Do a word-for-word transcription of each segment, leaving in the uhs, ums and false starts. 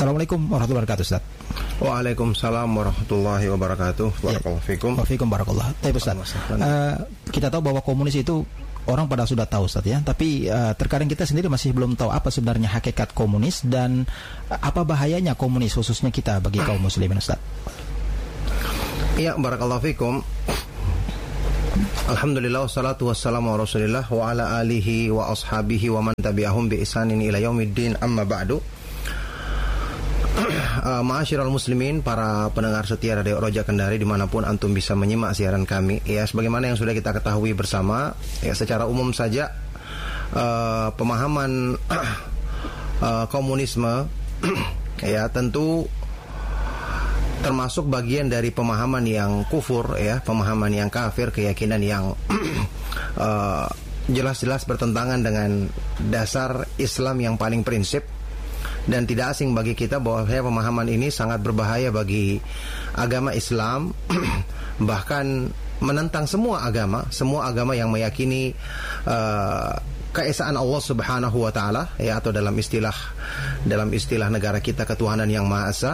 Assalamualaikum warahmatullahi wabarakatuh, Ustaz. Waalaikumsalam warahmatullahi wabarakatuh. Barakallahu fikum. Waalaikumsalam warahmatullahi wabarakatuh. Ustaz, uh, kita tahu bahwa komunis itu orang pada sudah tahu, Ustaz, ya. Tapi uh, terkadang kita sendiri masih belum tahu apa sebenarnya hakikat komunis dan uh, apa bahayanya komunis khususnya kita bagi kaum muslimin, Ustaz. Ya, barakallahu fikum. Alhamdulillah wassalatu wassalamu ala Rasulillah wa ala alihi wa ashabihi wa man tabi'ahum bi ihsanin ila yaumiddin, amma ba'du. Uh, Ma'asyiral muslimin, para pendengar setia Radio Roja Kendari dimanapun antum bisa menyimak siaran kami, ya, sebagaimana yang sudah kita ketahui bersama, ya, secara umum saja uh, pemahaman uh, komunisme ya tentu termasuk bagian dari pemahaman yang kufur, ya, pemahaman yang kafir, keyakinan yang uh, jelas-jelas bertentangan dengan dasar Islam yang paling prinsip. Dan tidak asing bagi kita bahwa pemahaman ini sangat berbahaya bagi agama Islam, bahkan menentang semua agama, semua agama yang meyakini uh, keesaan Allah Subhanahu wa taala, ya, atau dalam istilah dalam istilah negara kita ketuhanan yang Maha Esa.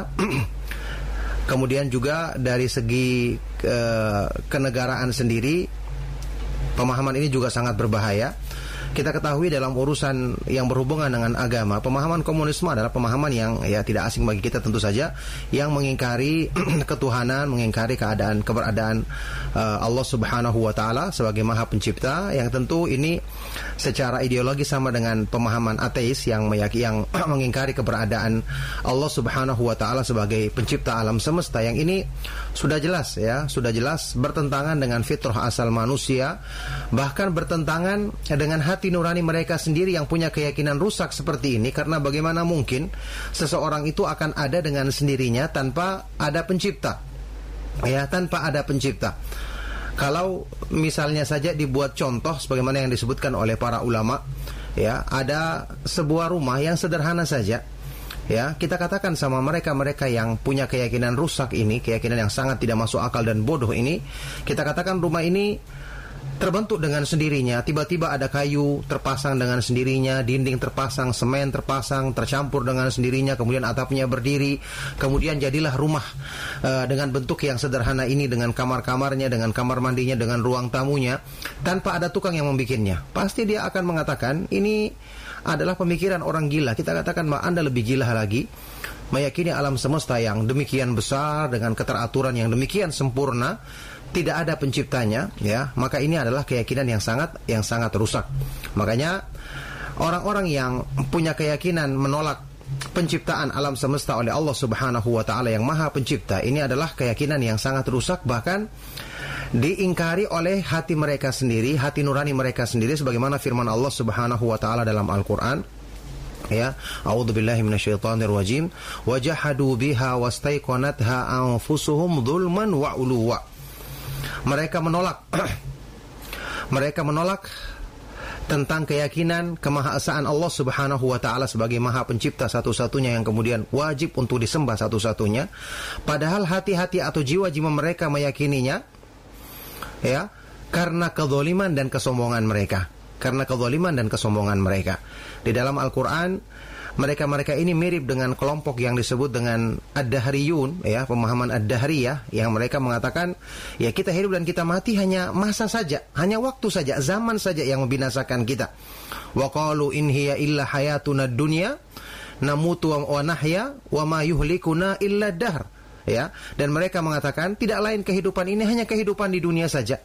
Kemudian juga dari segi uh, kenegaraan sendiri, pemahaman ini juga sangat berbahaya. Kita ketahui dalam urusan yang berhubungan dengan agama, pemahaman komunisme adalah pemahaman yang, ya, tidak asing bagi kita tentu saja, yang mengingkari ketuhanan, mengingkari keadaan keberadaan uh, Allah Subhanahu wa taala sebagai Maha Pencipta, yang tentu ini secara ideologi sama dengan pemahaman ateis yang meyakini, yang mengingkari keberadaan Allah Subhanahu wa taala sebagai pencipta alam semesta, yang ini sudah jelas, ya, sudah jelas bertentangan dengan fitrah asal manusia, bahkan bertentangan dengan hati nurani mereka sendiri yang punya keyakinan rusak seperti ini. Karena bagaimana mungkin seseorang itu akan ada dengan sendirinya tanpa ada pencipta, ya, tanpa ada pencipta. Kalau misalnya saja dibuat contoh sebagaimana yang disebutkan oleh para ulama, ya, ada sebuah rumah yang sederhana saja, ya, kita katakan sama mereka-mereka yang punya keyakinan rusak ini, keyakinan yang sangat tidak masuk akal dan bodoh ini, kita katakan rumah ini terbentuk dengan sendirinya, tiba-tiba ada kayu terpasang dengan sendirinya, dinding terpasang, semen terpasang, tercampur dengan sendirinya, kemudian atapnya berdiri, kemudian jadilah rumah uh, dengan bentuk yang sederhana ini, dengan kamar-kamarnya, dengan kamar mandinya, dengan ruang tamunya, tanpa ada tukang yang membikinnya. Pasti dia akan mengatakan ini adalah pemikiran orang gila. Kita katakan, "Ma, Anda lebih gila lagi, meyakini alam semesta yang demikian besar dengan keteraturan yang demikian sempurna, tidak ada penciptanya, ya, maka ini adalah keyakinan yang sangat yang sangat rusak." Makanya orang-orang yang punya keyakinan menolak penciptaan alam semesta oleh Allah Subhanahu wa taala yang Maha Pencipta, ini adalah keyakinan yang sangat rusak, bahkan diingkari oleh hati mereka sendiri, hati nurani mereka sendiri, sebagaimana firman Allah Subhanahu wa taala dalam Al-Qur'an, ya, a'udzubillahi minasyaitonir rajim, wajahadu biha wastaiqanatha anfusuhum dzulman wa uluwa. Mereka menolak mereka menolak tentang keyakinan kemahaesaan Allah Subhanahu wa taala sebagai Maha Pencipta satu-satunya yang kemudian wajib untuk disembah satu-satunya, padahal hati-hati atau jiwa-jiwa mereka meyakininya, ya, karena kezaliman dan kesombongan mereka. Karena kezaliman dan kesombongan mereka. Di dalam Al-Qur'an, mereka-mereka ini mirip dengan kelompok yang disebut dengan Ad-Dahriyun, ya, pemahaman Ad-Dahriyah, yang mereka mengatakan, ya, kita hidup dan kita mati hanya masa saja, hanya waktu saja, zaman saja yang membinasakan kita. Wa qalu in hiya illa hayatuna dunya namutu wa nahya wa ma yuhlikuna illa dahr, ya. Dan mereka mengatakan tidak lain kehidupan ini hanya kehidupan di dunia saja.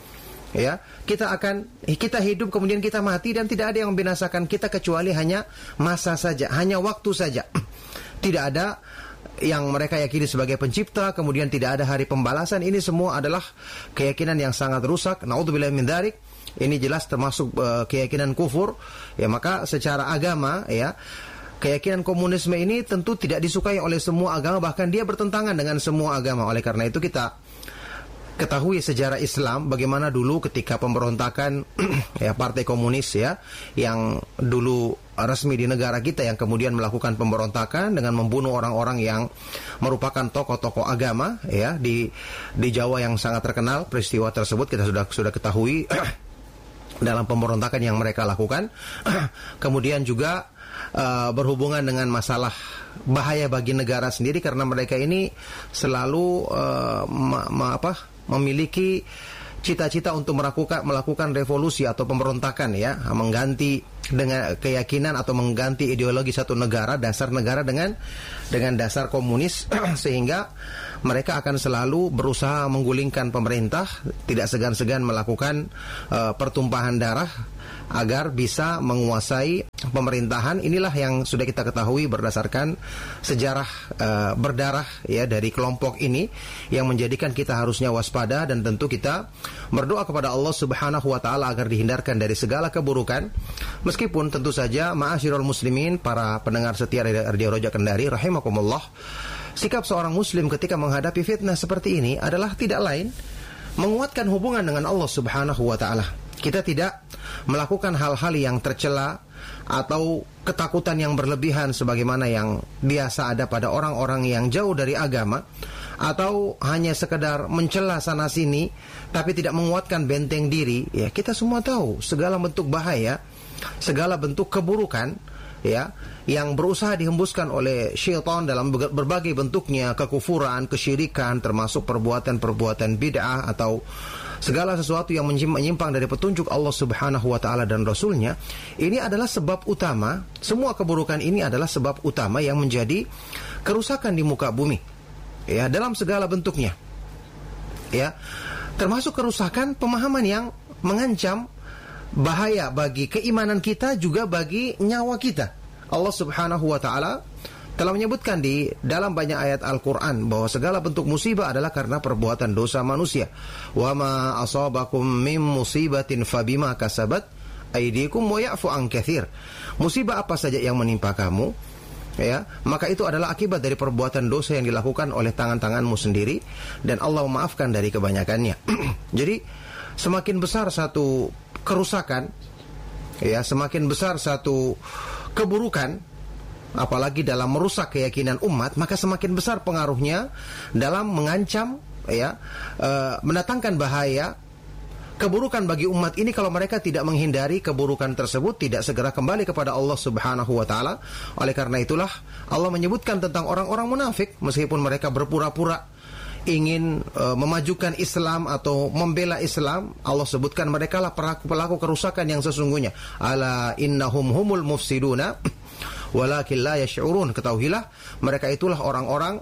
Ya, kita akan kita hidup kemudian kita mati dan tidak ada yang membinasakan kita kecuali hanya masa saja, hanya waktu saja. Tidak ada yang mereka yakini sebagai pencipta, kemudian tidak ada hari pembalasan. Ini semua adalah keyakinan yang sangat rusak. Naudzubillahi min dzalik. Ini jelas termasuk uh, keyakinan kufur. Ya, maka secara agama, ya, keyakinan komunisme ini tentu tidak disukai oleh semua agama, bahkan dia bertentangan dengan semua agama. Oleh karena itu kita ketahui sejarah Islam bagaimana dulu ketika pemberontakan ya, Partai Komunis, ya, yang dulu resmi di negara kita, yang kemudian melakukan pemberontakan dengan membunuh orang-orang yang merupakan tokoh-tokoh agama, ya, di di Jawa yang sangat terkenal. Peristiwa tersebut kita sudah sudah ketahui dalam pemberontakan yang mereka lakukan. Kemudian juga uh, berhubungan dengan masalah bahaya bagi negara sendiri karena mereka ini selalu uh, ma- ma- apa, memiliki cita-cita untuk melakukan melakukan revolusi atau pemberontakan ya, mengganti dengan keyakinan atau mengganti ideologi satu negara, dasar negara dengan dengan dasar komunis sehingga mereka akan selalu berusaha menggulingkan pemerintah, tidak segan-segan melakukan uh, pertumpahan darah agar bisa menguasai pemerintahan. Inilah yang sudah kita ketahui berdasarkan sejarah uh, berdarah ya dari kelompok ini yang menjadikan kita harusnya waspada dan tentu kita berdoa kepada Allah Subhanahu wa taala agar dihindarkan dari segala keburukan. Meskipun tentu saja ma'asyiral muslimin, para pendengar setia Radio Roja Kendari rahimakumullah, sikap seorang muslim ketika menghadapi fitnah seperti ini adalah tidak lain menguatkan hubungan dengan Allah Subhanahu wa taala. Kita tidak melakukan hal-hal yang tercela atau ketakutan yang berlebihan sebagaimana yang biasa ada pada orang-orang yang jauh dari agama, atau hanya sekedar mencela sana sini tapi tidak menguatkan benteng diri. Ya, kita semua tahu segala bentuk bahaya, segala bentuk keburukan ya yang berusaha dihembuskan oleh syaitan dalam berbagai bentuknya, kekufuran, kesyirikan, termasuk perbuatan-perbuatan bid'ah atau segala sesuatu yang menyimpang dari petunjuk Allah Subhanahu wa taala dan Rasulnya. Ini adalah sebab utama, semua keburukan ini adalah sebab utama yang menjadi kerusakan di muka bumi ya, dalam segala bentuknya ya, termasuk kerusakan pemahaman yang mengancam bahaya bagi keimanan kita, juga bagi nyawa kita. Allah Subhanahu wa taala telah menyebutkan di dalam banyak ayat Al-Quran bahwa segala bentuk musibah adalah karena perbuatan dosa manusia. Wa ma asabakum mim musibatin fabima kasabat aydikum wa ya'fu an katsir. Musibah apa saja yang menimpa kamu ya, maka itu adalah akibat dari perbuatan dosa yang dilakukan oleh tangan-tanganmu sendiri, dan Allah memaafkan dari kebanyakannya. Jadi semakin besar satu kerusakan ya, semakin besar satu keburukan, apalagi dalam merusak keyakinan umat, maka semakin besar pengaruhnya dalam mengancam ya, e, mendatangkan bahaya, keburukan bagi umat ini kalau mereka tidak menghindari keburukan tersebut, tidak segera kembali kepada Allah Subhanahu wa taala. Oleh karena itulah Allah menyebutkan tentang orang-orang munafik, meskipun mereka berpura-pura ingin e, memajukan Islam atau membela Islam, Allah sebutkan mereka lah pelaku-pelaku kerusakan yang sesungguhnya. Ala innahum humul mufsiduna walakin la yash'urun. Ketahuilah mereka itulah orang-orang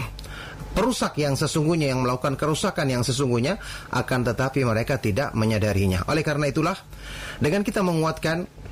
perusak yang sesungguhnya, yang melakukan kerusakan yang sesungguhnya, akan tetapi mereka tidak menyadarinya. Oleh karena itulah, dengan kita menguatkan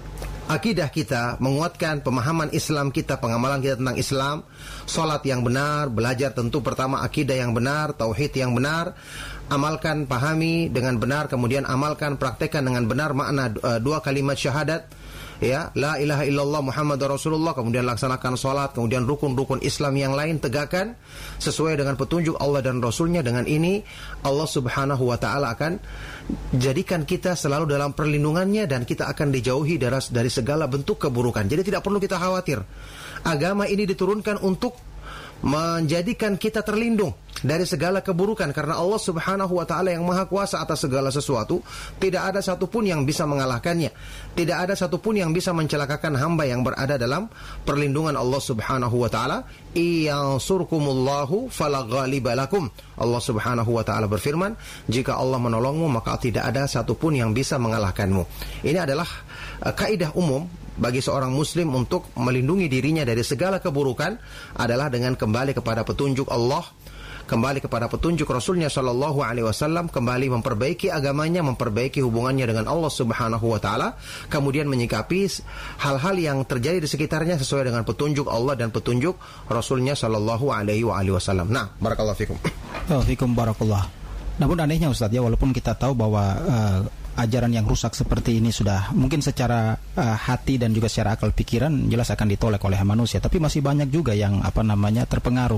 akidah kita, menguatkan pemahaman Islam kita, pengamalan kita tentang Islam, salat yang benar, belajar tentu pertama akidah yang benar, tauhid yang benar, amalkan, pahami dengan benar, kemudian amalkan, praktekkan dengan benar makna uh, dua kalimat syahadat ya, la ilaha illallah Muhammadur Rasulullah, kemudian laksanakan salat, kemudian rukun-rukun Islam yang lain tegakkan sesuai dengan petunjuk Allah dan Rasulnya. Dengan ini Allah Subhanahu wa ta'ala akan jadikan kita selalu dalam perlindungannya, dan kita akan dijauhi dari, dari segala bentuk keburukan. Jadi tidak perlu kita khawatir. Agama ini diturunkan untuk menjadikan kita terlindung dari segala keburukan, karena Allah Subhanahu wa ta'ala yang maha kuasa atas segala sesuatu. Tidak ada satupun yang bisa mengalahkannya, tidak ada satupun yang bisa mencelakakan hamba yang berada dalam perlindungan Allah Subhanahu wa ta'ala. Iyansurkumullahu fala ghaliba lakum. Allah Subhanahu wa ta'ala berfirman, jika Allah menolongmu maka tidak ada satupun yang bisa mengalahkanmu. Ini adalah uh, kaidah umum bagi seorang muslim untuk melindungi dirinya dari segala keburukan, adalah dengan kembali kepada petunjuk Allah, kembali kepada petunjuk Rasulnya Shallallahu Alaihi Wasallam, kembali memperbaiki agamanya, memperbaiki hubungannya dengan Allah Subhanahu Wa Taala, kemudian menyikapi hal-hal yang terjadi di sekitarnya sesuai dengan petunjuk Allah dan petunjuk Rasulnya Shallallahu Alaihi Wasallam. Nah, barakallahu fikum. Fikum barakallah. Namun anehnya Ustaz ya, walaupun kita tahu bahwa uh, ajaran yang rusak seperti ini sudah mungkin secara uh, hati dan juga secara akal pikiran jelas akan ditolak oleh manusia, tapi masih banyak juga yang apa namanya terpengaruh,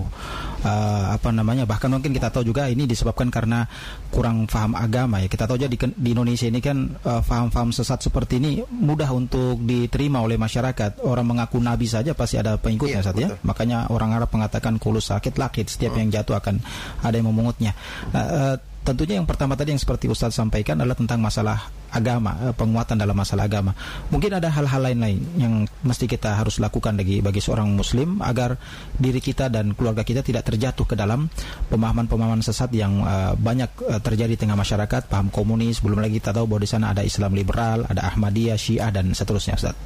uh, apa namanya bahkan mungkin kita tahu juga ini disebabkan karena kurang paham agama ya. Kita tahu aja di, di Indonesia ini kan uh, paham-paham sesat seperti ini mudah untuk diterima oleh masyarakat. Orang mengaku nabi saja pasti ada pengikutnya, ya, Ustaz ya. Makanya orang Arab mengatakan kulus sakit lakit, setiap hmm. yang jatuh akan ada yang memungutnya. Nah, uh, Tentunya yang pertama tadi yang seperti Ustadz sampaikan adalah tentang masalah agama, penguatan dalam masalah agama. Mungkin ada hal-hal lain-lain yang mesti kita harus lakukan bagi bagi seorang muslim agar diri kita dan keluarga kita tidak terjatuh ke dalam pemahaman-pemahaman sesat yang uh, banyak uh, terjadi di tengah masyarakat, paham komunis, belum lagi kita tahu bahwa di sana ada Islam liberal, ada Ahmadiyah, Syiah dan seterusnya, Ustaz.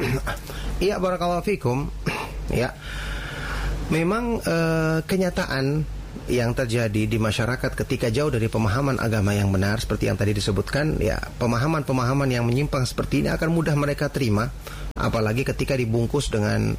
Iya, barakallahu fikum. Ya. Memang uh, kenyataan yang terjadi di masyarakat ketika jauh dari pemahaman agama yang benar seperti yang tadi disebutkan, ya pemahaman-pemahaman yang menyimpang seperti ini akan mudah mereka terima, apalagi ketika dibungkus dengan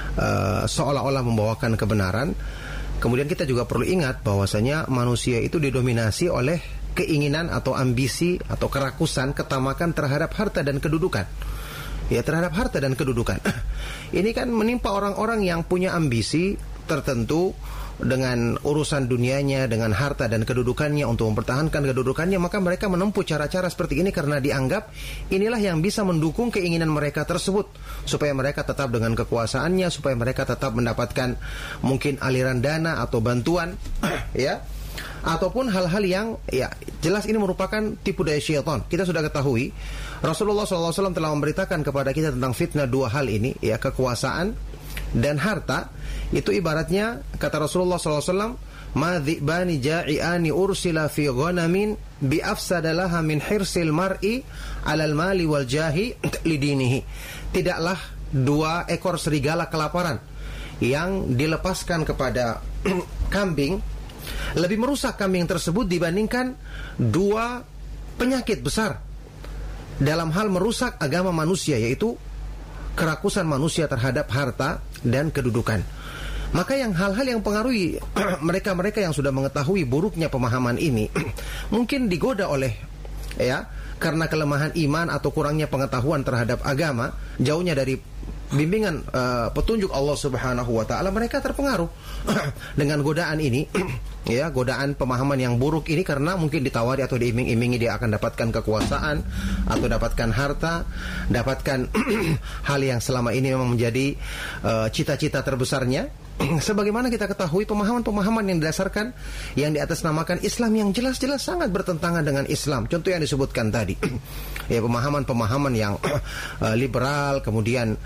uh, seolah-olah membawakan kebenaran. Kemudian kita juga perlu ingat bahwasanya manusia itu didominasi oleh keinginan atau ambisi atau kerakusan, ketamakan terhadap harta dan kedudukan. Ya, terhadap harta dan kedudukan. Ini kan menimpa orang-orang yang punya ambisi tertentu dengan urusan dunianya, dengan harta dan kedudukannya, untuk mempertahankan kedudukannya, maka mereka menempuh cara-cara seperti ini karena dianggap inilah yang bisa mendukung keinginan mereka tersebut, supaya mereka tetap dengan kekuasaannya, supaya mereka tetap mendapatkan mungkin aliran dana atau bantuan, ya, ataupun hal-hal yang ya jelas ini merupakan tipu daya syaitan. Kita sudah ketahui Rasulullah shallallahu alaihi wasallam telah memberitakan kepada kita tentang fitnah dua hal ini, ya, kekuasaan dan harta. Itu ibaratnya kata Rasulullah shallallahu alaihi wasallam, ma dhi'bani ja'iani ursila fi ghanamin bi afsadalaha min hirsil mar'i alal mali wal jahi lidinihi. Tidaklah dua ekor serigala kelaparan yang dilepaskan kepada kambing lebih merusak kambing tersebut dibandingkan dua penyakit besar dalam hal merusak agama manusia, yaitu kerakusan manusia terhadap harta dan kedudukan. Maka yang hal-hal yang pengaruhi mereka-mereka yang sudah mengetahui buruknya pemahaman ini mungkin digoda oleh, ya, karena kelemahan iman atau kurangnya pengetahuan terhadap agama, jauhnya dari bimbingan uh, petunjuk Allah Subhanahu wa taala, mereka terpengaruh dengan godaan ini, ya, godaan pemahaman yang buruk ini, karena mungkin ditawari atau diiming-imingi dia akan dapatkan kekuasaan atau dapatkan harta, dapatkan hal yang selama ini memang menjadi uh, cita-cita terbesarnya. Sebagaimana kita ketahui pemahaman-pemahaman yang didasarkan, yang diatasnamakan Islam, yang jelas-jelas sangat bertentangan dengan Islam. Contoh yang disebutkan tadi, ya, pemahaman-pemahaman yang uh, liberal, kemudian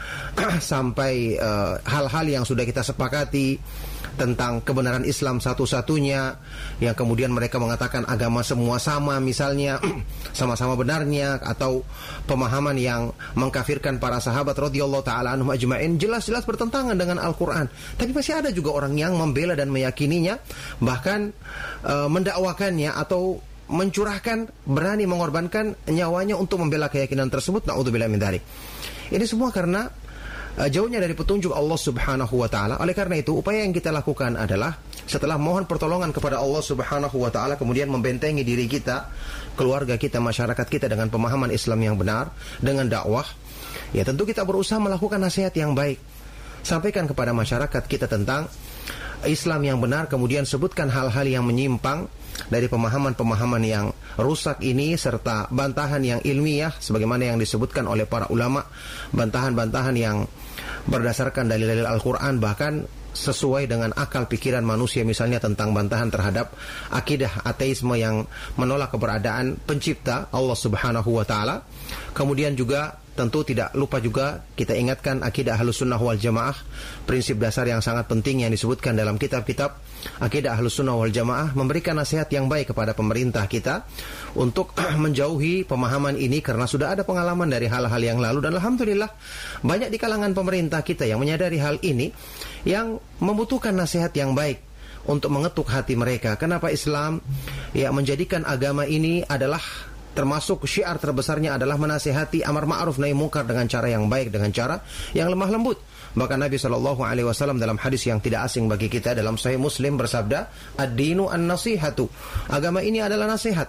sampai uh, hal-hal yang sudah kita sepakati tentang kebenaran Islam satu-satunya, yang kemudian mereka mengatakan agama semua sama, misalnya sama-sama benarnya, atau pemahaman yang mengkafirkan para sahabat radhiyallahu taala anhum ajma'in, jelas-jelas bertentangan dengan Al-Qur'an. Tapi masih ada juga orang yang membela dan meyakininya, bahkan uh, mendakwakannya atau mencurahkan, berani mengorbankan nyawanya untuk membela keyakinan tersebut. Na'udzubillah min dzalik. Ini semua karena uh, jauhnya dari petunjuk Allah Subhanahu wa taala. Oleh karena itu, upaya yang kita lakukan adalah setelah mohon pertolongan kepada Allah Subhanahu wa taala, kemudian membentengi diri kita, keluarga kita, masyarakat kita dengan pemahaman Islam yang benar, dengan dakwah. Ya, tentu kita berusaha melakukan nasihat yang baik. Sampaikan kepada masyarakat kita tentang Islam yang benar, kemudian sebutkan hal-hal yang menyimpang dari pemahaman-pemahaman yang rusak ini, serta bantahan yang ilmiah sebagaimana yang disebutkan oleh para ulama, bantahan-bantahan yang berdasarkan dalil-dalil Al-Quran, bahkan sesuai dengan akal pikiran manusia, misalnya tentang bantahan terhadap akidah ateisme yang menolak keberadaan pencipta Allah Subhanahu wa taala. Kemudian juga tentu tidak lupa juga kita ingatkan akidah Ahlussunnah wal Jamaah, prinsip dasar yang sangat penting yang disebutkan dalam kitab-kitab akidah Ahlussunnah wal Jamaah, memberikan nasihat yang baik kepada pemerintah kita untuk menjauhi pemahaman ini, karena sudah ada pengalaman dari hal-hal yang lalu, dan alhamdulillah banyak di kalangan pemerintah kita yang menyadari hal ini, yang membutuhkan nasihat yang baik untuk mengetuk hati mereka. Kenapa Islam ya menjadikan agama ini adalah termasuk syiar terbesarnya adalah menasihati amar ma'ruf nahi munkar dengan cara yang baik, dengan cara yang lemah lembut. Bahkan Nabi shallallahu alaihi wasallam dalam hadis yang tidak asing bagi kita dalam Sahih Muslim bersabda, ad-dinu an-nasihatu, agama ini adalah nasihat.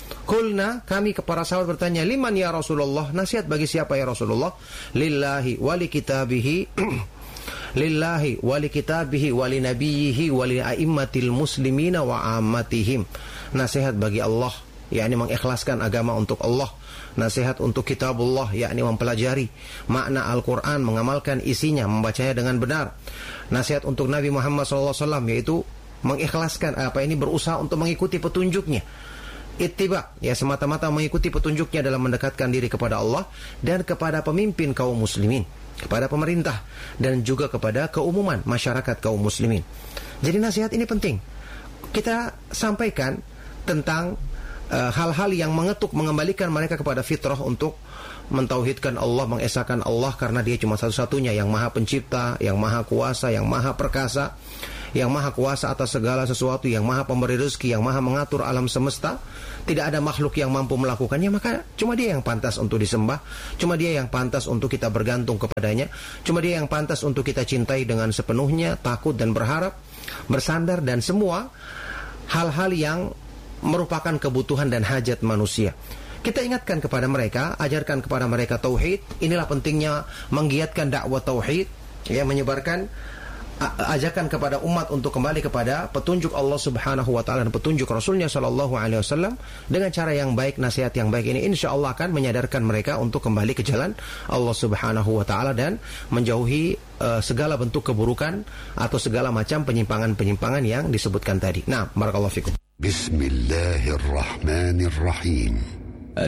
Kulna, kami kepada sahabat bertanya, liman ya Rasulullah, nasihat bagi siapa ya Rasulullah? Lillahi wali kitabihi lillahi wali kitabihi wali nabiyhi wali a'immatil muslimina wa ammatihim. Nasihat bagi Allah, yakni mengikhlaskan agama untuk Allah. Nasihat untuk kitabullah, yakni mempelajari makna Al-Quran, mengamalkan isinya, membacanya dengan benar. Nasihat untuk Nabi Muhammad shallallahu alaihi wasallam, yaitu mengikhlaskan apa ini berusaha untuk mengikuti petunjuknya. Ittiba, ya semata-mata mengikuti petunjuknya dalam mendekatkan diri kepada Allah dan kepada pemimpin kaum muslimin, kepada pemerintah dan juga kepada keumuman masyarakat kaum muslimin. Jadi nasihat ini penting. Kita sampaikan tentang uh, hal-hal yang mengetuk mengembalikan mereka kepada fitrah untuk mentauhidkan Allah, mengesahkan Allah karena Dia cuma satu-satunya yang Maha Pencipta, yang Maha Kuasa, yang Maha Perkasa, yang Maha Kuasa atas segala sesuatu, yang Maha Pemberi rezeki, yang Maha mengatur alam semesta. Tidak ada makhluk yang mampu melakukannya, maka cuma Dia yang pantas untuk disembah, cuma Dia yang pantas untuk kita bergantung kepadanya, cuma Dia yang pantas untuk kita cintai dengan sepenuhnya, takut dan berharap, bersandar, dan semua hal-hal yang merupakan kebutuhan dan hajat manusia. Kita ingatkan kepada mereka, ajarkan kepada mereka tauhid. Inilah pentingnya menggiatkan dakwah tauhid, ya, menyebarkan, ajarkan kepada umat untuk kembali kepada petunjuk Allah Subhanahu wa taala dan petunjuk Rasulnya sallallahu alaihi wasallam dengan cara yang baik. Nasihat yang baik ini insyaallah akan menyadarkan mereka untuk kembali ke jalan Allah Subhanahu wa taala dan menjauhi uh, segala bentuk keburukan atau segala macam penyimpangan-penyimpangan yang disebutkan tadi. Nah, barakallahu fikum. Bismillahirrahmanirrahim.